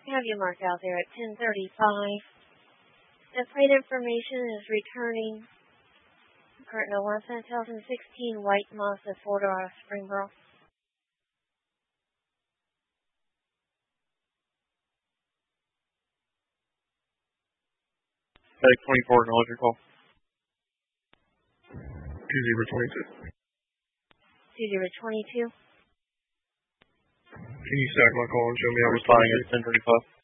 Have you marked out there at 10:35. The plate information is returning. Current 2016 white Mazda 4-door out of Springboro. Medic 24, acknowledge your call. 2022. 2022. Can you stack my call and show me how Responding at 10:35.